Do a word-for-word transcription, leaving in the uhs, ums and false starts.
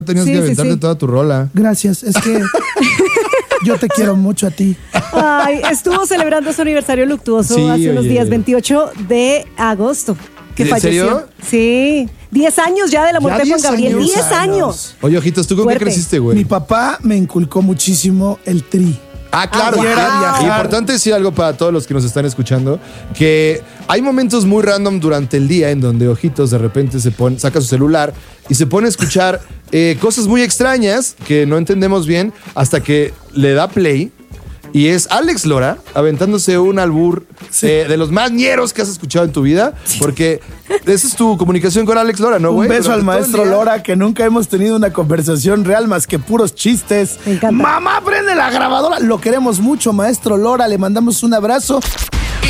Tenías Sí, que sí, aventarte sí. toda tu rola. Gracias, es que yo te quiero mucho a ti. Ay, estuvo celebrando su aniversario luctuoso Sí, hace unos oye. días, veintiocho de agosto. Que ¿En falleció. serio? Sí. diez años ya de la muerte de Juan diez Gabriel. años. diez años. Oye, Ojitos, ¿tú con Fuerte. qué creciste, güey? Mi papá me inculcó muchísimo el tri. Ah, claro. Ah, y era wow. viajar. Importante decir algo para todos los que nos están escuchando, que hay momentos muy random durante el día en donde Ojitos de repente se pone, saca su celular y se pone a escuchar eh, cosas muy extrañas que no entendemos bien hasta que le da play. Y es Alex Lora aventándose un albur eh, de los más ñeros que has escuchado en tu vida, porque esa es tu comunicación con Alex Lora, ¿no, Un güey? beso Durante al todo el maestro día. Lora, que nunca hemos tenido una conversación real más que puros chistes. Me encanta. Mamá, prende la grabadora. Lo queremos mucho, maestro Lora. Le mandamos un abrazo.